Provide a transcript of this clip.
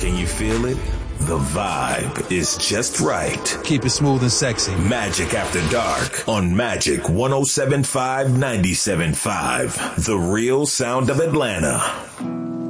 Can you feel it? The vibe is just right. Keep it smooth and sexy. Magic After Dark on Magic 107.5 97.5. The real sound of Atlanta.